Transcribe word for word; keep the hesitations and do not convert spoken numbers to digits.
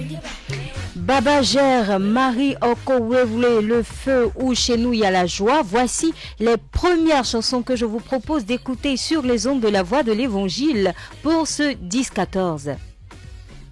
Baba Gère, Marie Okowevle, Le Feu ou Chez nous il y a la joie. Voici les premières chansons que je vous propose d'écouter sur les ondes de la voix de l'évangile pour ce dix quatorze.